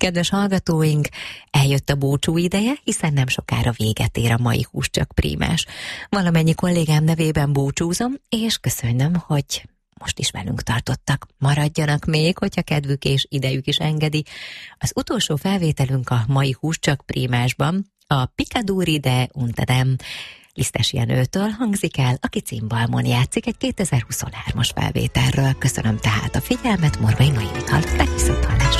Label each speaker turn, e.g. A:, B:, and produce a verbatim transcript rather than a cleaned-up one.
A: Kedves hallgatóink, eljött a búcsú ideje, hiszen nem sokára véget ér a mai Hús csak Prímás. Valamennyi kollégám nevében búcsúzom, és köszönöm, hogy most is velünk tartottak. Maradjanak még, hogyha kedvük és idejük is engedi. Az utolsó felvételünk a mai Hús csak Prímásban a Picaduri de Untadem Lisztes Jenőtől hangzik el, aki cimbalmon játszik egy kétezer-huszonhármas felvételről. Köszönöm tehát a figyelmet, Morvai Noémival. Viszonthallásra!